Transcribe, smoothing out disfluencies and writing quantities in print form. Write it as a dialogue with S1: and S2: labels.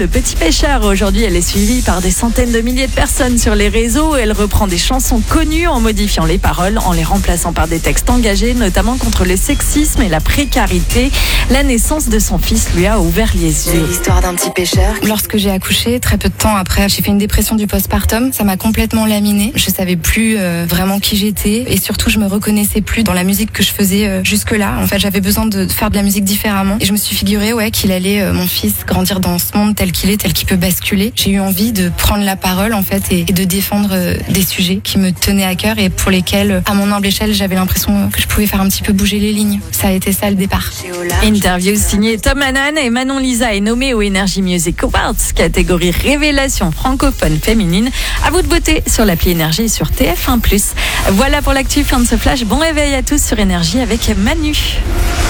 S1: Le Petit Pêcheur. Aujourd'hui, elle est suivie par des centaines de milliers de personnes sur les réseaux. Elle reprend des chansons connues en modifiant les paroles, en les remplaçant par des textes engagés, notamment contre le sexisme et la précarité. La naissance de son fils lui a ouvert les
S2: C'est
S1: yeux.
S2: l'histoire d'un petit pêcheur.
S3: Lorsque j'ai accouché, très peu de temps après, j'ai fait une dépression du postpartum. Ça m'a complètement laminée. Je savais plus vraiment qui j'étais et surtout je me reconnaissais plus dans la musique que je faisais jusque-là. En fait, j'avais besoin de faire de la musique différemment et je me suis figuré qu'il allait mon fils grandir dans ce monde tel qu'il est, tel qu'il peut basculer. J'ai eu envie de prendre la parole en fait et de défendre des sujets qui me tenaient à cœur et pour lesquels, à mon humble échelle, j'avais l'impression que je pouvais faire un petit peu bouger les lignes. Ça a été ça le départ.
S1: Interview signée Tom Hanan et Manon Lisa est nommée aux Energy Music Awards, catégorie révélation francophone féminine. À vous de voter sur l'appli Énergie et sur TF1+. Voilà pour l'actu, fin de ce flash. Bon réveil à tous sur Énergie avec Manu.